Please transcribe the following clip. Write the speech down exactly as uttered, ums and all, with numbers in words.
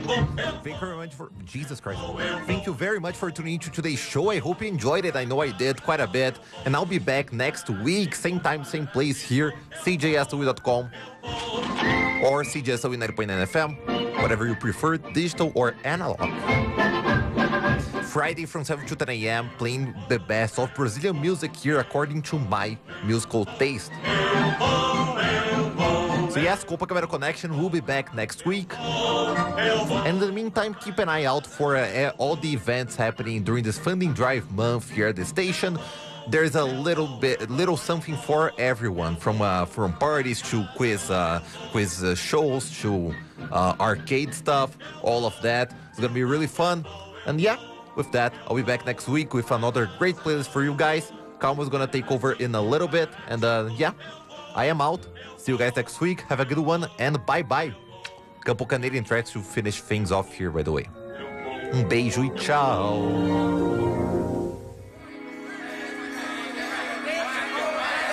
Thank you very much for Jesus Christ. Thank you very much for tuning into today's show. I hope you enjoyed it. I know I did quite a bit. And I'll be back next week, same time, same place here, c j s w dot com or C J S W ninety point nine F M, whatever you prefer, digital or analog. Friday from seven to ten a m, playing the best of Brazilian music here according to my musical taste. So yes, Copacabana Connection will be back next week. And in the meantime, keep an eye out for uh, all the events happening during this funding drive month here at the station. There's a little bit, little something for everyone, from uh, from parties to quiz, uh, quiz uh, shows to uh, arcade stuff. All of that. It's gonna be really fun. And yeah, with that, I'll be back next week with another great playlist for you guys. Calma's gonna take over in a little bit, and uh, yeah, I am out. See you guys next week. Have a good one, and bye-bye. Couple Canadian tracks to finish things off here, by the way. Um beijo e tchau.